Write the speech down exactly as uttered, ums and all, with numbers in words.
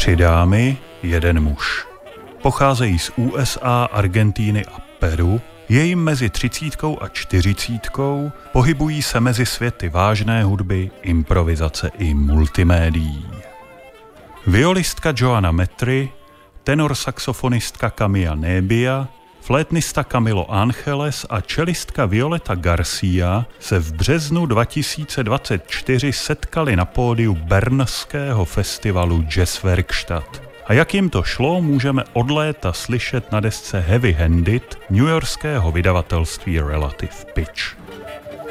Tři dámy, jeden muž. Pocházejí z U S A, Argentíny a Peru, je jim mezi třicítkou a čtyřicítkou, pohybují se mezi světy vážné hudby, improvizace i multimédií. Violistka Joanna Metry, tenor saxofonistka Camilla Nebia, flétnista Camilo Angeles a čelistka Violeta Garcia se v březnu dva tisíce dvacet čtyři setkali na pódiu bernského festivalu Jazzwerkstatt. A jak jim to šlo, můžeme od léta slyšet na desce Heavy Handed newyorského vydavatelství Relative Pitch.